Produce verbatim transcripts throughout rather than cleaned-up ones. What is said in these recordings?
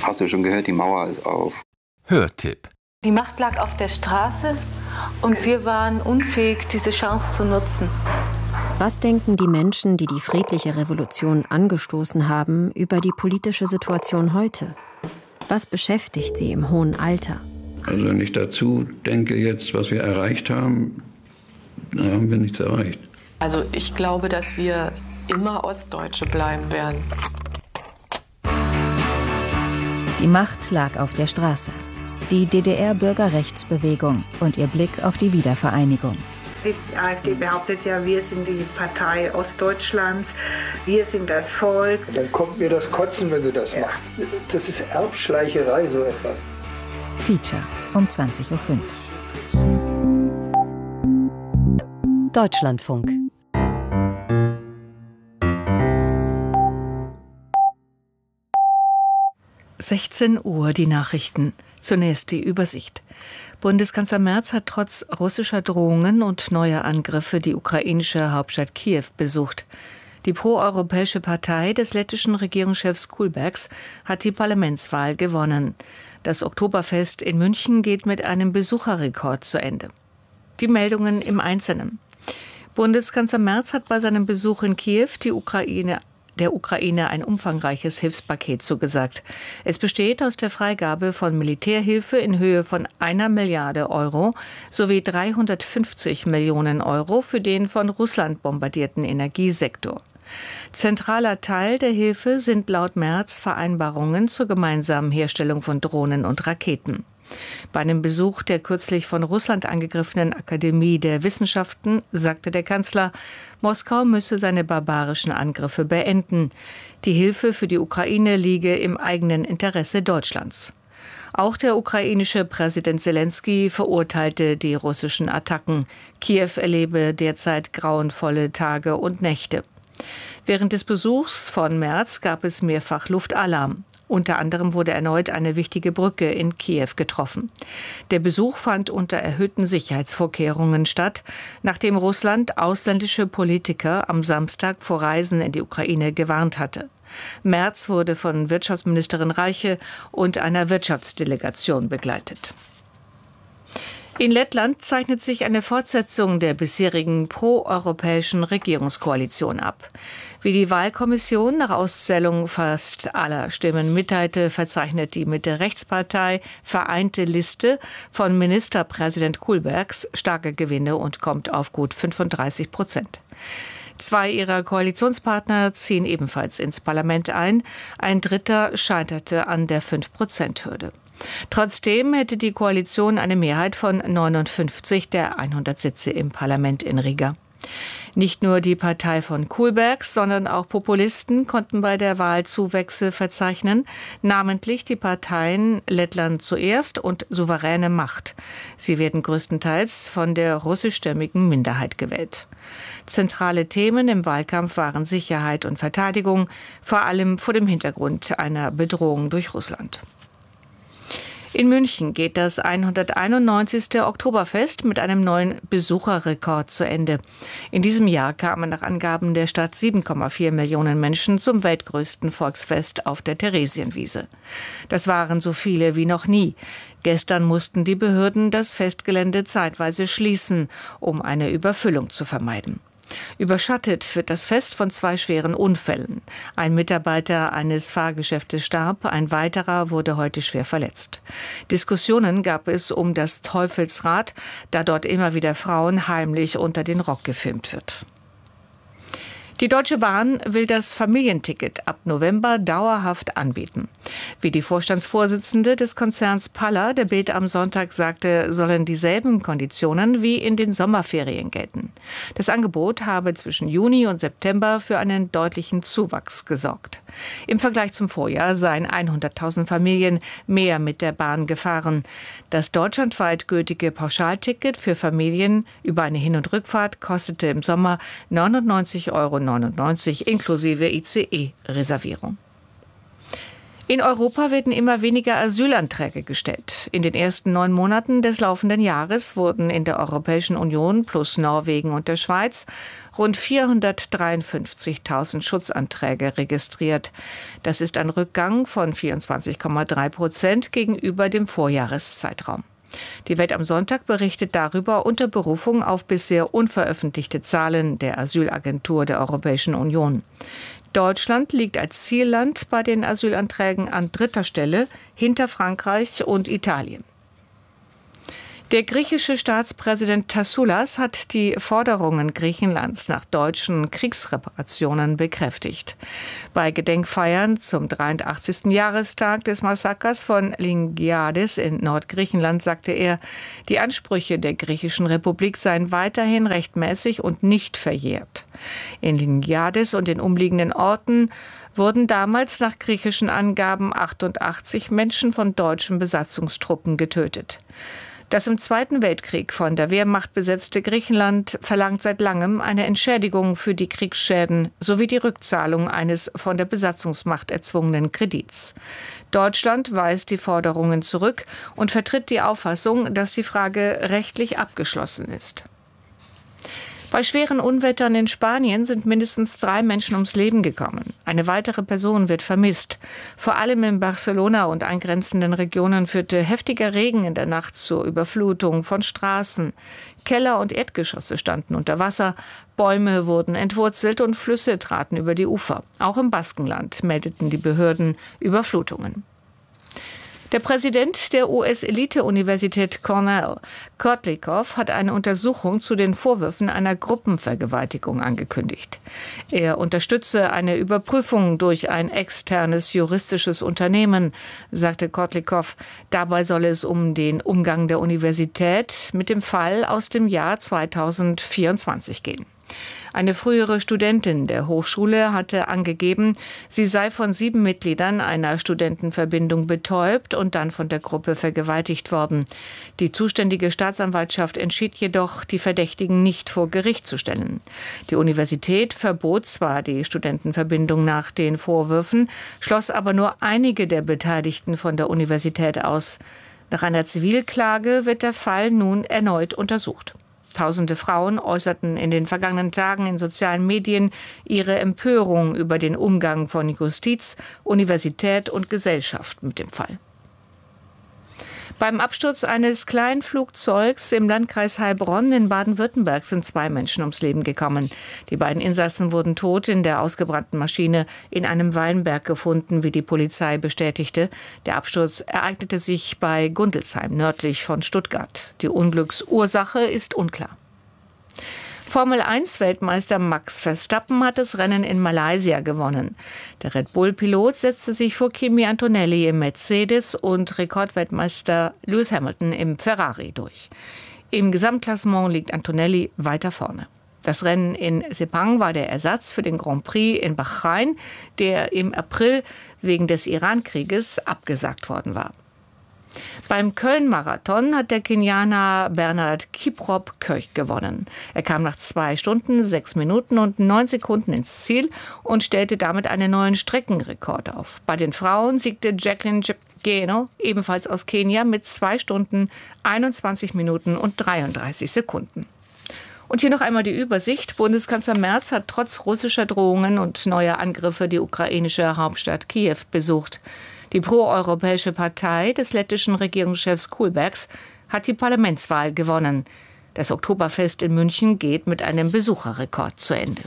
Hast du schon gehört, die Mauer ist auf. Hörtipp. Die Macht lag auf der Straße und wir waren unfähig, diese Chance zu nutzen. Was denken die Menschen, die die friedliche Revolution angestoßen haben, über die politische Situation heute? Was beschäftigt sie im hohen Alter? Also wenn ich dazu denke jetzt, was wir erreicht haben, da haben wir nichts erreicht. Also ich glaube, dass wir immer Ostdeutsche bleiben werden. Die Macht lag auf der Straße. Die D D R-Bürgerrechtsbewegung und ihr Blick auf die Wiedervereinigung. Die AfD behauptet ja, wir sind die Partei Ostdeutschlands, wir sind das Volk. Dann kommt mir das Kotzen, wenn du das ja. machst. Das ist Erbschleicherei, so etwas. Feature um zwanzig Uhr fünf. Deutschlandfunk. sechzehn Uhr die Nachrichten. Zunächst die Übersicht. Bundeskanzler Merz hat trotz russischer Drohungen und neuer Angriffe die ukrainische Hauptstadt Kiew besucht. Die proeuropäische Partei des lettischen Regierungschefs Kulbergs hat die Parlamentswahl gewonnen. Das Oktoberfest in München geht mit einem Besucherrekord zu Ende. Die Meldungen im Einzelnen. Bundeskanzler Merz hat bei seinem Besuch in Kiew die Ukraine der Ukraine ein umfangreiches Hilfspaket zugesagt. Es besteht aus der Freigabe von Militärhilfe in Höhe von einer Milliarde Euro sowie dreihundertfünfzig Millionen Euro für den von Russland bombardierten Energiesektor. Zentraler Teil der Hilfe sind laut Merz Vereinbarungen zur gemeinsamen Herstellung von Drohnen und Raketen. Bei einem Besuch der kürzlich von Russland angegriffenen Akademie der Wissenschaften sagte der Kanzler, Moskau müsse seine barbarischen Angriffe beenden. Die Hilfe für die Ukraine liege im eigenen Interesse Deutschlands. Auch der ukrainische Präsident Selenskyj verurteilte die russischen Attacken. Kiew erlebe derzeit grauenvolle Tage und Nächte. Während des Besuchs von Merz gab es mehrfach Luftalarm. Unter anderem wurde erneut eine wichtige Brücke in Kiew getroffen. Der Besuch fand unter erhöhten Sicherheitsvorkehrungen statt, nachdem Russland ausländische Politiker am Samstag vor Reisen in die Ukraine gewarnt hatte. Merz wurde von Wirtschaftsministerin Reiche und einer Wirtschaftsdelegation begleitet. In Lettland zeichnet sich eine Fortsetzung der bisherigen proeuropäischen Regierungskoalition ab. Wie die Wahlkommission nach Auszählung fast aller Stimmen mitteilte, verzeichnet die Mitte-Rechts-Partei Vereinte Liste von Ministerpräsident Kulbergs starke Gewinne und kommt auf gut fünfunddreißig Prozent. Zwei ihrer Koalitionspartner ziehen ebenfalls ins Parlament ein. Ein dritter scheiterte an der fünf Prozent Hürde. Trotzdem hätte die Koalition eine Mehrheit von neunundfünfzig der hundert Sitze im Parlament in Riga. Nicht nur die Partei von Kulbergs, sondern auch Populisten konnten bei der Wahl Zuwächse verzeichnen, namentlich die Parteien Lettland zuerst und Souveräne Macht. Sie werden größtenteils von der russischstämmigen Minderheit gewählt. Zentrale Themen im Wahlkampf waren Sicherheit und Verteidigung, vor allem vor dem Hintergrund einer Bedrohung durch Russland. In München geht das hunderteinundneunzigste Oktoberfest mit einem neuen Besucherrekord zu Ende. In diesem Jahr kamen nach Angaben der Stadt sieben Komma vier Millionen Menschen zum weltgrößten Volksfest auf der Theresienwiese. Das waren so viele wie noch nie. Gestern mussten die Behörden das Festgelände zeitweise schließen, um eine Überfüllung zu vermeiden. Überschattet wird das Fest von zwei schweren Unfällen. Ein Mitarbeiter eines Fahrgeschäftes starb, ein weiterer wurde heute schwer verletzt. Diskussionen gab es um das Teufelsrad, da dort immer wieder Frauen heimlich unter den Rock gefilmt wird. Die Deutsche Bahn will das Familienticket ab November dauerhaft anbieten. Wie die Vorstandsvorsitzende des Konzerns Palla der Bild am Sonntag sagte, sollen dieselben Konditionen wie in den Sommerferien gelten. Das Angebot habe zwischen Juni und September für einen deutlichen Zuwachs gesorgt. Im Vergleich zum Vorjahr seien hunderttausend Familien mehr mit der Bahn gefahren. Das deutschlandweit gültige Pauschalticket für Familien über eine Hin- und Rückfahrt kostete im Sommer neunundneunzig Euro neunundneunzig inklusive I C E-Reservierung. In Europa werden immer weniger Asylanträge gestellt. In den ersten neun Monaten des laufenden Jahres wurden in der Europäischen Union plus Norwegen und der Schweiz rund vierhundertdreiundfünfzigtausend Schutzanträge registriert. Das ist ein Rückgang von vierundzwanzig Komma drei Prozent gegenüber dem Vorjahreszeitraum. Die Welt am Sonntag berichtet darüber unter Berufung auf bisher unveröffentlichte Zahlen der Asylagentur der Europäischen Union. Deutschland liegt als Zielland bei den Asylanträgen an dritter Stelle hinter Frankreich und Italien. Der griechische Staatspräsident Tassoulas hat die Forderungen Griechenlands nach deutschen Kriegsreparationen bekräftigt. Bei Gedenkfeiern zum dreiundachtzigsten Jahrestag des Massakers von Lingiades in Nordgriechenland sagte er, die Ansprüche der griechischen Republik seien weiterhin rechtmäßig und nicht verjährt. In Lingiades und den umliegenden Orten wurden damals nach griechischen Angaben achtundachtzig Menschen von deutschen Besatzungstruppen getötet. Das im Zweiten Weltkrieg von der Wehrmacht besetzte Griechenland verlangt seit langem eine Entschädigung für die Kriegsschäden sowie die Rückzahlung eines von der Besatzungsmacht erzwungenen Kredits. Deutschland weist die Forderungen zurück und vertritt die Auffassung, dass die Frage rechtlich abgeschlossen ist. Bei schweren Unwettern in Spanien sind mindestens drei Menschen ums Leben gekommen. Eine weitere Person wird vermisst. Vor allem in Barcelona und angrenzenden Regionen führte heftiger Regen in der Nacht zur Überflutung von Straßen. Keller und Erdgeschosse standen unter Wasser, Bäume wurden entwurzelt und Flüsse traten über die Ufer. Auch im Baskenland meldeten die Behörden Überflutungen. Der Präsident der U S-Elite-Universität Cornell, Kotlikow, hat eine Untersuchung zu den Vorwürfen einer Gruppenvergewaltigung angekündigt. Er unterstütze eine Überprüfung durch ein externes juristisches Unternehmen, sagte Kotlikow. Dabei soll es um den Umgang der Universität mit dem Fall aus dem Jahr zweitausendvierundzwanzig gehen. Eine frühere Studentin der Hochschule hatte angegeben, sie sei von sieben Mitgliedern einer Studentenverbindung betäubt und dann von der Gruppe vergewaltigt worden. Die zuständige Staatsanwaltschaft entschied jedoch, die Verdächtigen nicht vor Gericht zu stellen. Die Universität verbot zwar die Studentenverbindung nach den Vorwürfen, schloss aber nur einige der Beteiligten von der Universität aus. Nach einer Zivilklage wird der Fall nun erneut untersucht. Tausende Frauen äußerten in den vergangenen Tagen in sozialen Medien ihre Empörung über den Umgang von Justiz, Universität und Gesellschaft mit dem Fall. Beim Absturz eines Kleinflugzeugs im Landkreis Heilbronn in Baden-Württemberg sind zwei Menschen ums Leben gekommen. Die beiden Insassen wurden tot in der ausgebrannten Maschine in einem Weinberg gefunden, wie die Polizei bestätigte. Der Absturz ereignete sich bei Gundelsheim, nördlich von Stuttgart. Die Unglücksursache ist unklar. Formel eins Weltmeister Max Verstappen hat das Rennen in Malaysia gewonnen. Der Red Bull-Pilot setzte sich vor Kimi Antonelli im Mercedes und Rekordweltmeister Lewis Hamilton im Ferrari durch. Im Gesamtklassement liegt Antonelli weiter vorne. Das Rennen in Sepang war der Ersatz für den Grand Prix in Bahrain, der im April wegen des Iran-Krieges abgesagt worden war. Beim Köln-Marathon hat der Kenianer Bernhard Kiprop Köch gewonnen. Er kam nach zwei Stunden, sechs Minuten und neun Sekunden ins Ziel und stellte damit einen neuen Streckenrekord auf. Bei den Frauen siegte Jacqueline Jepkeno, ebenfalls aus Kenia, mit zwei Stunden, einundzwanzig Minuten und dreiunddreißig Sekunden. Und hier noch einmal die Übersicht. Bundeskanzler Merz hat trotz russischer Drohungen und neuer Angriffe die ukrainische Hauptstadt Kiew besucht. Die proeuropäische Partei des lettischen Regierungschefs Kulbergs hat die Parlamentswahl gewonnen. Das Oktoberfest in München geht mit einem Besucherrekord zu Ende.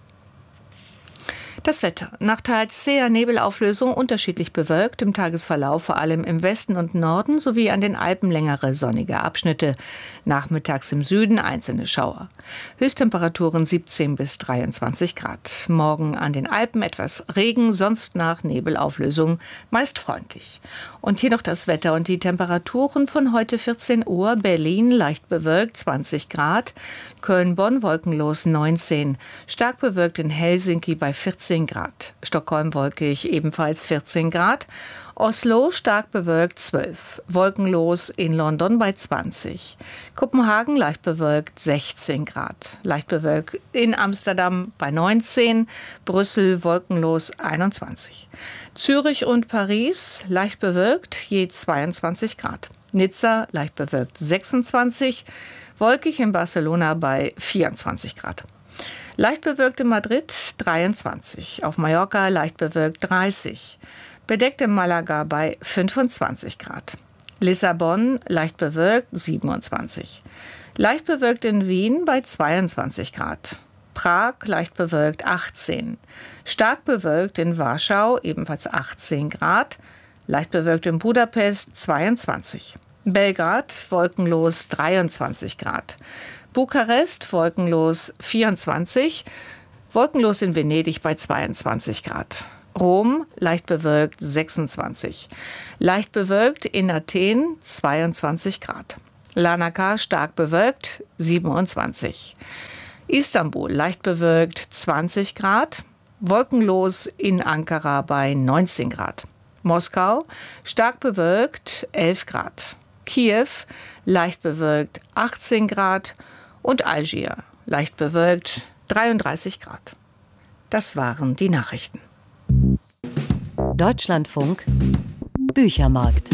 Das Wetter. Nach teils zäher Nebelauflösung unterschiedlich bewölkt, im Tagesverlauf vor allem im Westen und Norden sowie an den Alpen längere sonnige Abschnitte. Nachmittags im Süden einzelne Schauer. Höchsttemperaturen siebzehn bis dreiundzwanzig Grad. Morgen an den Alpen etwas Regen, sonst nach Nebelauflösung meist freundlich. Und hier noch das Wetter und die Temperaturen von heute vierzehn Uhr. Berlin leicht bewölkt zwanzig Grad. Köln-Bonn wolkenlos neunzehn. Stark bewölkt in Helsinki bei vierzehn vierzehn Grad. Stockholm wolkig, ebenfalls vierzehn Grad. Oslo stark bewölkt zwölf. Wolkenlos in London bei zwanzig. Kopenhagen leicht bewölkt sechzehn Grad. Leicht bewölkt in Amsterdam bei neunzehn. Brüssel wolkenlos einundzwanzig. Zürich und Paris leicht bewölkt je zweiundzwanzig Grad. Nizza leicht bewölkt sechsundzwanzig. Wolkig in Barcelona bei vierundzwanzig Grad. Leicht bewölkt in Madrid dreiundzwanzig. Auf Mallorca leicht bewölkt dreißig. Bedeckt in Malaga bei fünfundzwanzig Grad. Lissabon leicht bewölkt siebenundzwanzig. Leicht bewölkt in Wien bei zweiundzwanzig Grad. Prag leicht bewölkt achtzehn. Stark bewölkt in Warschau ebenfalls achtzehn Grad. Leicht bewölkt in Budapest zweiundzwanzig. Belgrad wolkenlos dreiundzwanzig Grad. Bukarest wolkenlos vierundzwanzig. Wolkenlos in Venedig bei zweiundzwanzig Grad. Rom leicht bewölkt sechsundzwanzig. Leicht bewölkt in Athen zweiundzwanzig Grad. Larnaca stark bewölkt siebenundzwanzig. Istanbul leicht bewölkt zwanzig Grad. Wolkenlos in Ankara bei neunzehn Grad. Moskau stark bewölkt elf Grad. Kiew leicht bewölkt achtzehn Grad. Und Algier leicht bewölkt dreiunddreißig Grad. Das waren die Nachrichten. Deutschlandfunk Büchermarkt.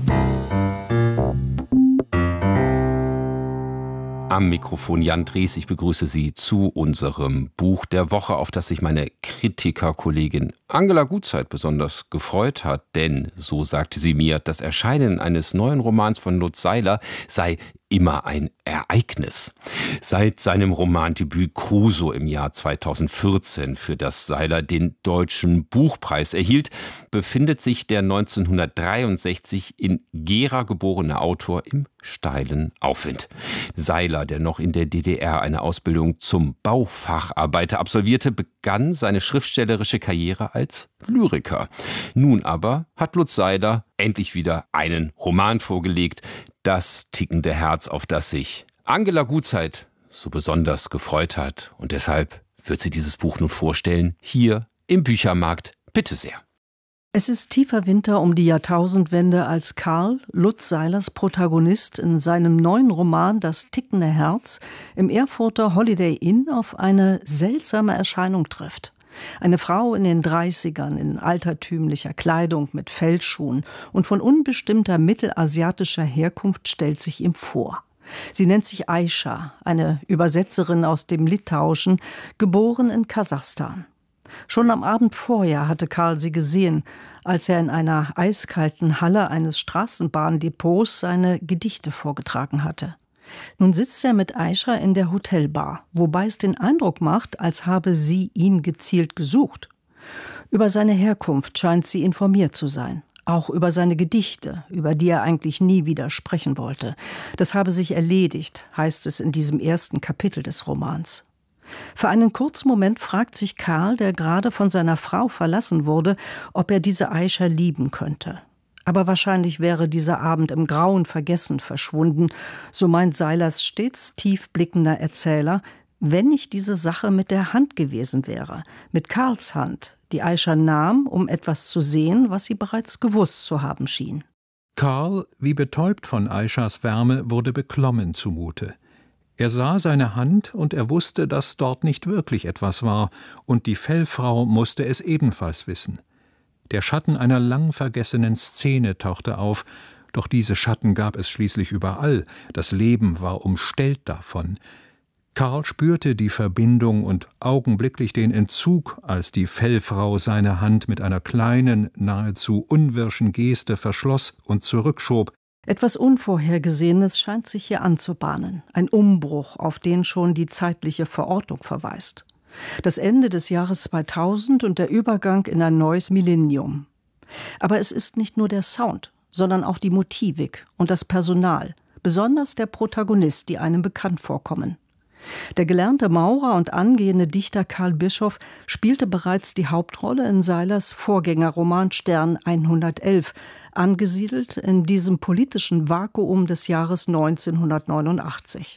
Am Mikrofon Jan Drees, ich begrüße Sie zu unserem Buch der Woche, auf das sich meine Kritikerkollegin Angela Gutzeit besonders gefreut hat. Denn, so sagte sie mir, das Erscheinen eines neuen Romans von Lutz Seiler sei immer ein Ereignis. Seit seinem Romandebüt Crusoe im Jahr zweitausendvierzehn, für das Seiler den Deutschen Buchpreis erhielt, befindet sich der neunzehnhundertdreiundsechzig in Gera geborene Autor im steilen Aufwind. Seiler, der noch in der D D R eine Ausbildung zum Baufacharbeiter absolvierte, begann seine schriftstellerische Karriere als Lyriker. Nun aber hat Lutz Seiler endlich wieder einen Roman vorgelegt, Das tickende Herz, auf das sich Angela Gutzeit so besonders gefreut hat. Und deshalb wird sie dieses Buch nun vorstellen, hier im Büchermarkt. Bitte sehr. Es ist tiefer Winter um die Jahrtausendwende, als Karl, Lutz Seilers Protagonist, in seinem neuen Roman Das tickende Herz im Erfurter Holiday Inn auf eine seltsame Erscheinung trifft. Eine Frau in den Dreißigern in altertümlicher Kleidung mit Fellschuhen und von unbestimmter mittelasiatischer Herkunft stellt sich ihm vor. Sie nennt sich Aisha, eine Übersetzerin aus dem Litauischen, geboren in Kasachstan. Schon am Abend vorher hatte Karl sie gesehen, als er in einer eiskalten Halle eines Straßenbahndepots seine Gedichte vorgetragen hatte. Nun sitzt er mit Aisha in der Hotelbar, wobei es den Eindruck macht, als habe sie ihn gezielt gesucht. Über seine Herkunft scheint sie informiert zu sein. Auch über seine Gedichte, über die er eigentlich nie wieder sprechen wollte. Das habe sich erledigt, heißt es in diesem ersten Kapitel des Romans. Für einen kurzen Moment fragt sich Karl, der gerade von seiner Frau verlassen wurde, ob er diese Aisha lieben könnte. Aber wahrscheinlich wäre dieser Abend im grauen Vergessen verschwunden, so meint Seilers stets tiefblickender Erzähler, wenn nicht diese Sache mit der Hand gewesen wäre, mit Karls Hand, die Aisha nahm, um etwas zu sehen, was sie bereits gewusst zu haben schien. Karl, wie betäubt von Aishas Wärme, wurde beklommen zumute. Er sah seine Hand und er wusste, dass dort nicht wirklich etwas war, und die Fellfrau musste es ebenfalls wissen. Der Schatten einer lang vergessenen Szene tauchte auf, doch diese Schatten gab es schließlich überall, das Leben war umstellt davon. Karl spürte die Verbindung und augenblicklich den Entzug, als die Fellfrau seine Hand mit einer kleinen, nahezu unwirschen Geste verschloss und zurückschob. Etwas Unvorhergesehenes scheint sich hier anzubahnen, ein Umbruch, auf den schon die zeitliche Verortung verweist. Das Ende des Jahres zweitausend und der Übergang in ein neues Millennium. Aber es ist nicht nur der Sound, sondern auch die Motivik und das Personal, besonders der Protagonist, die einem bekannt vorkommen. Der gelernte Maurer und angehende Dichter Karl Bischoff spielte bereits die Hauptrolle in Seilers Vorgängerroman Stern hundertelf, angesiedelt in diesem politischen Vakuum des Jahres neunzehnhundertneunundachtzig.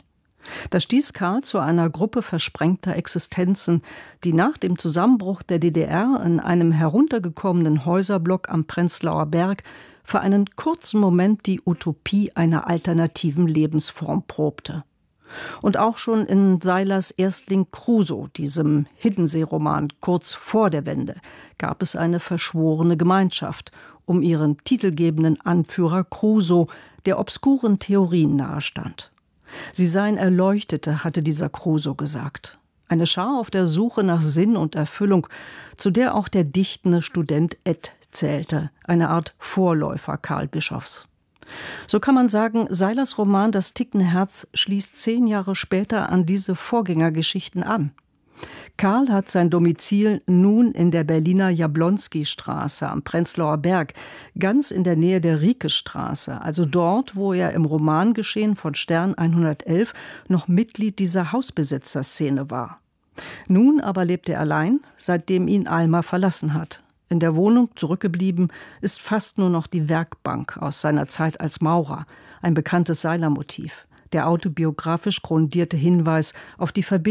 Das stieß Karl zu einer Gruppe versprengter Existenzen, die nach dem Zusammenbruch der D D R in einem heruntergekommenen Häuserblock am Prenzlauer Berg für einen kurzen Moment die Utopie einer alternativen Lebensform probte. Und auch schon in Seilers Erstling Crusoe, diesem Hiddensee-Roman kurz vor der Wende, gab es eine verschworene Gemeinschaft um ihren titelgebenden Anführer Crusoe, der obskuren Theorien nahestand. Sie seien Erleuchtete, hatte dieser Crusoe gesagt. Eine Schar auf der Suche nach Sinn und Erfüllung, zu der auch der dichtende Student Ed zählte, eine Art Vorläufer Karl Bischofs. So kann man sagen, Seilers Roman Das tickende Herz schließt zehn Jahre später an diese Vorgängergeschichten an. Karl hat sein Domizil nun in der Berliner Jablonski-Straße am Prenzlauer Berg, ganz in der Nähe der Rieke-Straße, also dort, wo er im Romangeschehen von Stern hundertelf noch Mitglied dieser Hausbesitzerszene war. Nun aber lebt er allein, seitdem ihn Alma verlassen hat. In der Wohnung zurückgeblieben ist fast nur noch die Werkbank aus seiner Zeit als Maurer, ein bekanntes Seiler-Motiv, der autobiografisch grundierte Hinweis auf die Verbindung